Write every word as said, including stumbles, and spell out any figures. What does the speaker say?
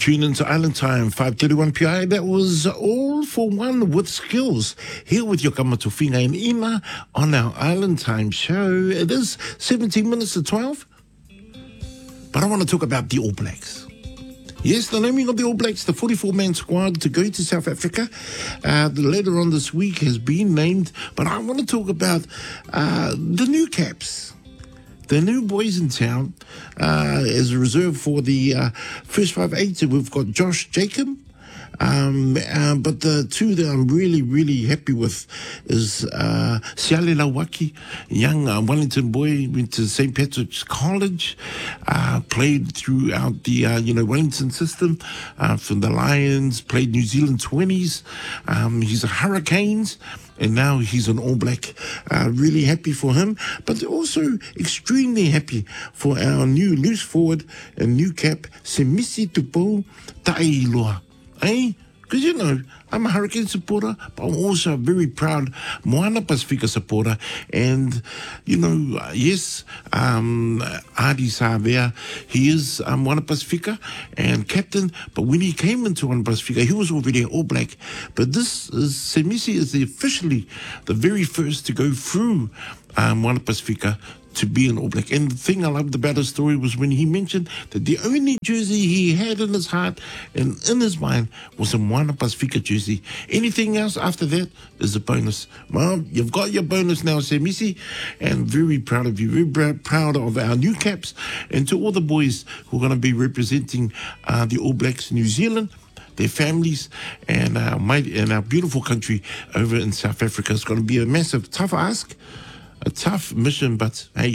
Tune into Island Time, five thirty-one P I. That was All for One with Skills. Here with your Kamatofinga and Ima on our Island Time show. It is seventeen minutes to twelve. But I want to talk about the All Blacks. Yes, the naming of the All Blacks, the forty-four man squad to go to South Africa, uh, later on this week has been named. But I want to talk about uh, the new caps. The new boys in town, uh, as a reserve for the uh, first five eights, we've got Josh Jacob. Um, uh, but the two that I'm really, really happy with is uh, Siale Lawaki, young uh, Wellington boy, went to Saint Patrick's College, uh, played throughout the uh, you know Wellington system uh, from the Lions, played New Zealand twenties. Um, he's a Hurricanes. And now he's an All Black. Uh, really happy for him, but also extremely happy for our new loose forward and new cap, Semisi Tupo Tailoa. Eh? Because, you know, I'm a Hurricane supporter, but I'm also a very proud Moana Pasifika supporter. And, you know, uh, yes, um, Adi Savea, he is um, Moana Pasifika and captain, but when he came into Moana Pasifika, he was already an All Black. But this is, Semisi is the officially the very first to go through um, Moana Pasifika to be an All Black. And the thing I loved about his story was when he mentioned that the only jersey he had in his heart and in his mind was a Moana Pasifika jersey. Anything else after that is a bonus. Well, you've got your bonus now, Semisi, and very proud of you, very proud of our new caps, and to all the boys who are going to be representing uh, the All Blacks New Zealand, their families, and our, mighty, and our beautiful country over in South Africa. It's going to be a massive, tough ask, a tough mission, but hey,